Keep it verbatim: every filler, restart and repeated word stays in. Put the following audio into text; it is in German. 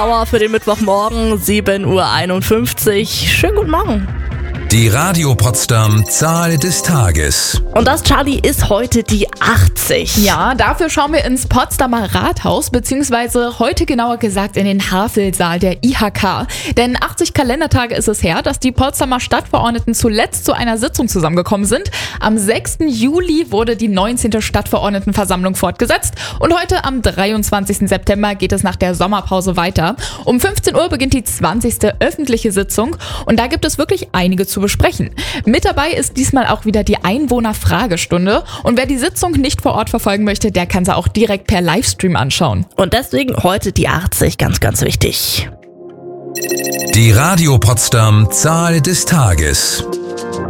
Hour für den Mittwochmorgen, sieben Uhr einundfünfzig. Schönen guten Morgen. Die Radio Potsdam Zahl des Tages. Und das, Charlie, ist heute die achtzig. Ja, dafür schauen wir ins Potsdamer Rathaus, beziehungsweise heute genauer gesagt in den Havelsaal der I H K. Denn achtzig Kalendertage ist es her, dass die Potsdamer Stadtverordneten zuletzt zu einer Sitzung zusammengekommen sind. Am sechsten Juli wurde die neunzehnte Stadtverordnetenversammlung fortgesetzt und heute am dreiundzwanzigsten September geht es nach der Sommerpause weiter. Um fünfzehn Uhr beginnt die zwanzigste öffentliche Sitzung und da gibt es wirklich einige zu besprechen. Mit dabei ist diesmal auch wieder die Einwohnerfragestunde und wer die Sitzung nicht vor Ort verfolgen möchte, der kann sie auch direkt per Livestream anschauen. Und deswegen heute die achtzig, ganz, ganz wichtig. Die Radio Potsdam Zahl des Tages.